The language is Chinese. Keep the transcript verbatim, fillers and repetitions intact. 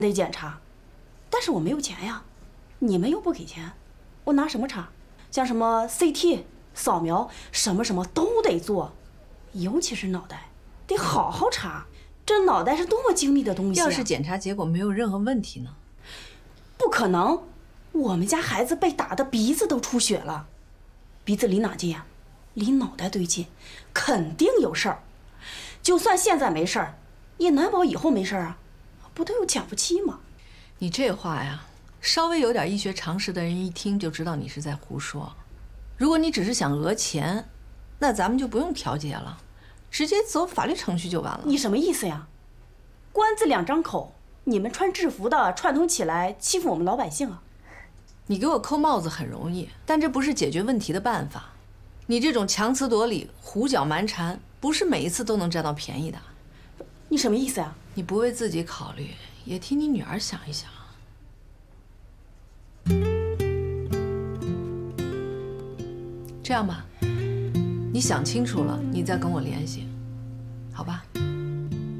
得检查，但是我没有钱呀，你们又不给钱，我拿什么查？像什么 C T、扫描，什么什么都得做，尤其是脑袋，得好好查。这脑袋是多么精密的东西啊！ 要是检查结果没有任何问题呢？ 不可能，我们家孩子被打的鼻子都出血了，鼻子离哪近呀？离脑袋最近，肯定有事儿。就算现在没事儿，也难保以后没事儿啊，不都有潜伏期吗？ 你这话呀，稍微有点医学常识的人一听就知道你是在胡说。如果你只是想讹钱，那咱们就不用调解了，直接走法律程序就完了。 你什么意思呀？官字两张口，你们穿制服的串通起来欺负我们老百姓啊！ 你给我扣帽子很容易，但这不是解决问题的办法。你这种强词夺理、胡搅蛮缠，不是每一次都能占到便宜的。 你什么意思呀？ 你不为自己考虑，也替你女儿想一想。这样吧，你想清楚了，你再跟我联系，好吧？